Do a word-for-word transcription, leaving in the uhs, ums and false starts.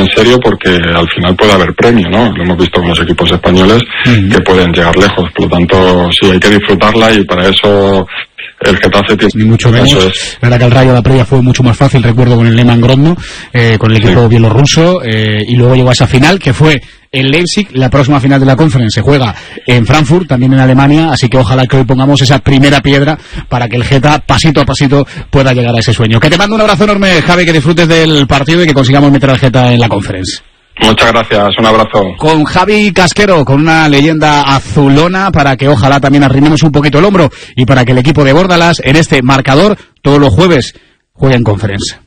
en serio porque al final puede haber premio, ¿no? Lo hemos visto con los equipos españoles uh-huh. que pueden llegar lejos, por lo tanto sí, hay que disfrutarla y para eso el Getafe tiene... Ni mucho menos, es verdad que el Rayo de la previa fue mucho más fácil, recuerdo con el Lehmann Grodno, eh, con el equipo sí. bielorruso, eh, y luego llegó a esa final que fue en Leipzig. La próxima final de la Conference se juega en Frankfurt, también en Alemania, así que ojalá que hoy pongamos esa primera piedra para que el Geta pasito a pasito pueda llegar a ese sueño. Que te mando un abrazo enorme, Javi, que disfrutes del partido y que consigamos meter al Geta en la Conference. Muchas gracias, un abrazo. Con Javi Casquero, con una leyenda azulona, para que ojalá también arrimemos un poquito el hombro y para que el equipo de Bordalás en este marcador todos los jueves juegue en Conference.